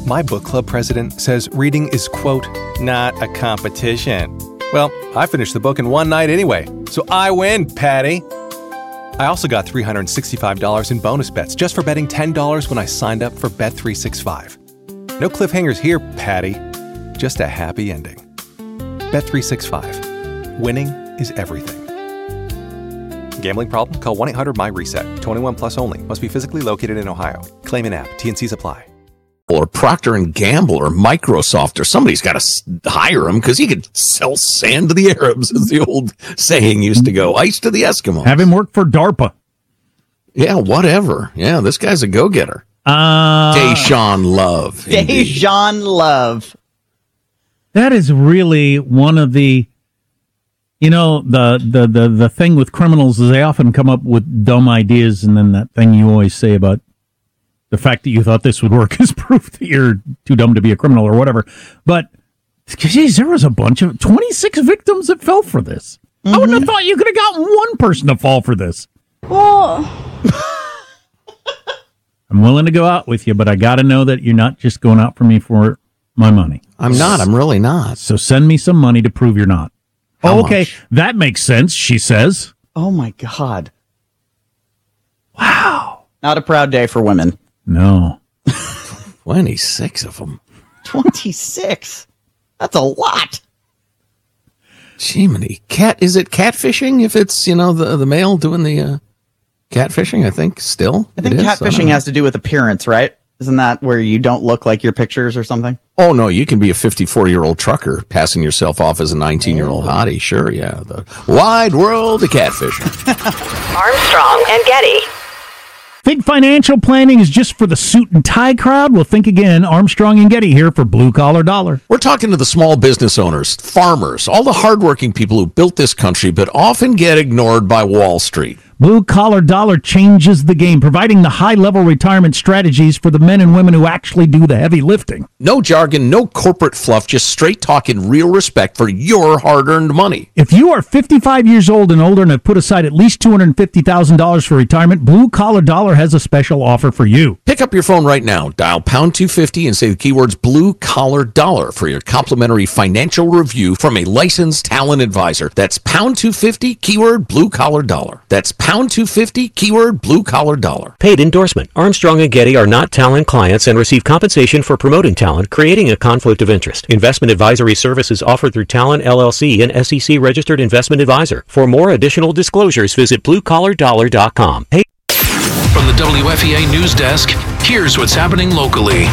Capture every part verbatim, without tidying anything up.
My book club president says reading is, quote, not a competition. Well, I finished the book in one night anyway, so I win, Patty. I also got three hundred sixty-five dollars in bonus bets just for betting ten dollars when I signed up for Bet three sixty-five. No cliffhangers here, Patty. Just a happy ending. Bet three sixty-five. Winning is everything. Gambling problem? Call one eight hundred M Y reset. twenty-one plus only. Must be physically located in Ohio. Claim in app. T N Cs apply. Or Procter and Gamble or Microsoft or somebody's got to hire him because he could sell sand to the Arabs, as the old saying used to go. Ice to the Eskimos. Have him work for DARPA. Yeah, whatever. Yeah, this guy's a go-getter. Uh, Deshaun Love. Deshaun Love. That is really one of the, you know, the, the, the, the thing with criminals is they often come up with dumb ideas, and then that thing you always say about the fact that you thought this would work is proof that you're too dumb to be a criminal or whatever. But, geez, there was a bunch of twenty-six victims that fell for this. Mm-hmm. I wouldn't have thought you could have gotten one person to fall for this. Oh. I'm willing to go out with you, but I got to know that you're not just going out for me for my money. I'm not. I'm really not. So send me some money to prove you're not. How oh, okay. much? That makes sense, she says. Oh, my God. Wow. Not a proud day for women. No. twenty-six of them. twenty-six? That's a lot. Jiminy. Cat, is it catfishing if it's, you know, the, the male doing the uh, catfishing, I think, still? I think catfishing has to do with appearance, right? Isn't that where you don't look like your pictures or something? Oh, no, you can be a fifty-four-year-old trucker passing yourself off as a nineteen-year-old hottie. Sure, yeah. The wide world of catfishing. Armstrong and Getty. Think financial planning is just for the suit and tie crowd? Well, think again. Armstrong and Getty here for Blue Collar Dollar. We're talking to the small business owners, farmers, all the hardworking people who built this country but often get ignored by Wall Street. Blue Collar Dollar changes the game, providing the high-level retirement strategies for the men and women who actually do the heavy lifting. No jargon, no corporate fluff, just straight talk and real respect for your hard-earned money. If you are fifty-five years old and older and have put aside at least two hundred fifty thousand dollars for retirement, Blue Collar Dollar has a special offer for you. Pick up your phone right now, dial pound two fifty and say the keywords Blue Collar Dollar for your complimentary financial review from a licensed talent advisor. That's pound two fifty, keyword Blue Collar Dollar. That's pound two fifty, keyword Blue Collar Dollar. Paid endorsement. Armstrong and Getty are not talent clients and receive compensation for promoting talent, creating a conflict of interest. Investment advisory services offered through Talent L L C, an S E C registered investment advisor. For more additional disclosures, visit blue collar dollar dot com. Hey. From the W F E A News Desk, here's what's happening locally.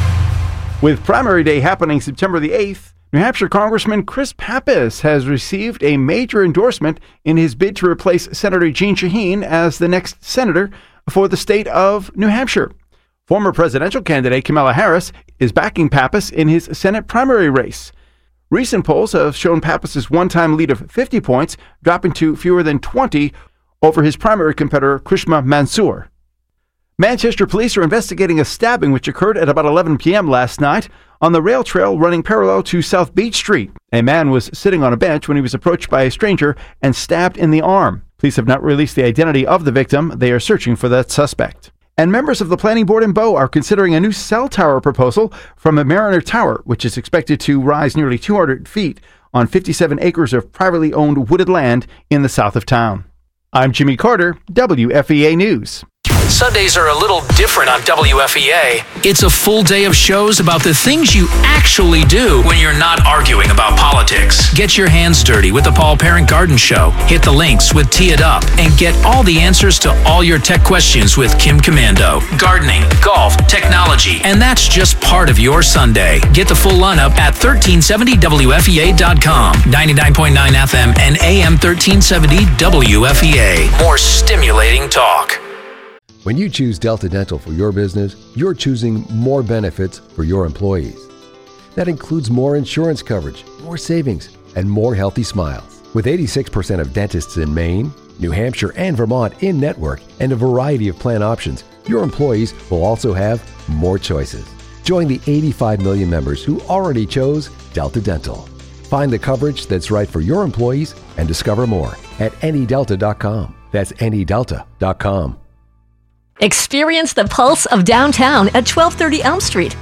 With primary day happening September the eighth, New Hampshire Congressman Chris Pappas has received a major endorsement in his bid to replace Senator Jeanne Shaheen as the next senator for the state of New Hampshire. Former presidential candidate Kamala Harris is backing Pappas in his Senate primary race. Recent polls have shown Pappas's one-time lead of fifty points dropping to fewer than twenty over his primary competitor Krishma Mansoor. Manchester police are investigating a stabbing which occurred at about eleven p.m. last night on the rail trail running parallel to South Beach Street. A man was sitting on a bench when he was approached by a stranger and stabbed in the arm. Police have not released the identity of the victim. They are searching for that suspect. And members of the Planning Board in Bow are considering a new cell tower proposal from a Mariner Tower, which is expected to rise nearly two hundred feet on fifty-seven acres of privately owned wooded land in the south of town. I'm Jimmy Carter, W F E A News. Sundays are a little different on W F E A. It's a full day of shows about the things you actually do when you're not arguing about politics. Get your hands dirty with the Paul Parent Garden Show. Hit the links with Tee It Up and get all the answers to all your tech questions with Kim Commando. Gardening, golf, technology, and that's just part of your Sunday. Get the full lineup at thirteen seventy W F E A dot com, ninety-nine point nine F M and A M thirteen seventy W F E A. More stimulating talk. When you choose Delta Dental for your business, you're choosing more benefits for your employees. That includes more insurance coverage, more savings, and more healthy smiles. With eighty-six percent of dentists in Maine, New Hampshire, and Vermont in network and a variety of plan options, your employees will also have more choices. Join the eighty-five million members who already chose Delta Dental. Find the coverage that's right for your employees and discover more at any delta dot com. That's any delta dot com. Experience the pulse of downtown at twelve thirty Elm Street.